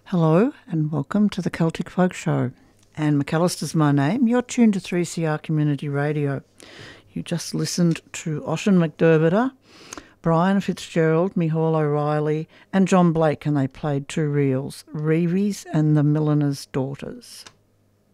Hello and welcome to the Celtic Folk Show. Anne McAllister's my name. You're tuned to 3CR Community Radio. You just listened to Ossian McDerbitter, Brian Fitzgerald, Micheál O'Reilly and John Blake, and they played two reels, Reeves and the Milliner's Daughters.